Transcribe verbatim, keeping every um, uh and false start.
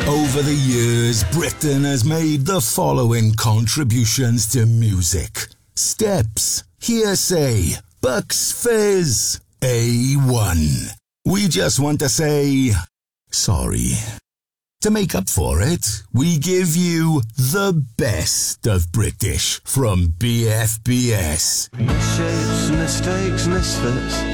Over the years, Britain has made the following contributions to music. Steps, Hearsay, Bucks Fizz, A one. We just want to say sorry. To make up for it, we give you the best of British from B F B S. Misshapes, mistakes, misfits.